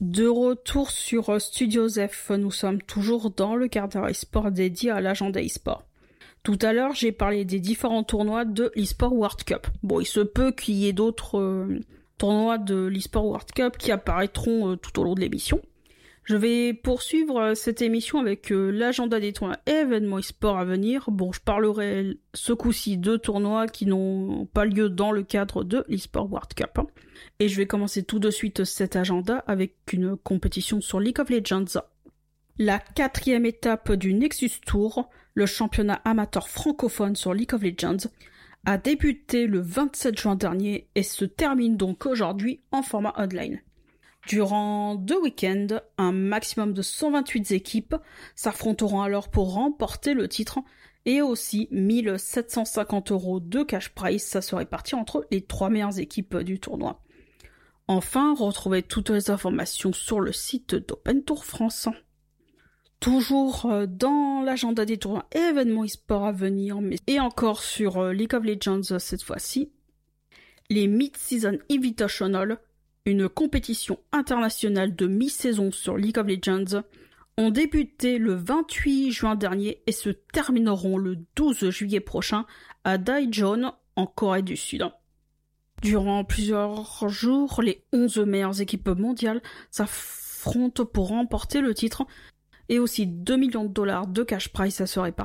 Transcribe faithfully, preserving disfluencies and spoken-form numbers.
De retour sur Studio Zef, nous sommes toujours dans le quart d'heure e-sport dédié à l'agenda e-sport. Tout à l'heure, j'ai parlé des différents tournois de l'e-sport World Cup. Bon, il se peut qu'il y ait d'autres euh, tournois de l'e-sport World Cup qui apparaîtront euh, tout au long de l'émission. Je vais poursuivre euh, cette émission avec euh, l'agenda des tournois et événements e-sport à venir. Bon, je parlerai ce coup-ci de tournois qui n'ont pas lieu dans le cadre de l'e-sport World Cup. Et je vais commencer tout de suite cet agenda avec une compétition sur League of Legends. La quatrième étape du Nexus Tour, le championnat amateur francophone sur League of Legends, a débuté le vingt-sept juin dernier et se termine donc aujourd'hui en format online. Durant deux week-ends, un maximum de cent vingt-huit équipes s'affronteront alors pour remporter le titre et aussi mille sept cent cinquante euros de cash prize, ça se répartit entre les trois meilleures équipes du tournoi. Enfin, retrouvez toutes les informations sur le site d'Open Tour France. Toujours dans l'agenda des tournois et événements e-sport à venir, mais et encore sur League of Legends cette fois-ci, les Mid-Season Invitational, une compétition internationale de mi-saison sur League of Legends, ont débuté le vingt-huit juin dernier et se termineront le douze juillet prochain à Daejeon, en Corée du Sud. Durant plusieurs jours, les onze meilleures équipes mondiales s'affrontent pour remporter le titre et aussi deux millions de dollars de cash prize à se répartir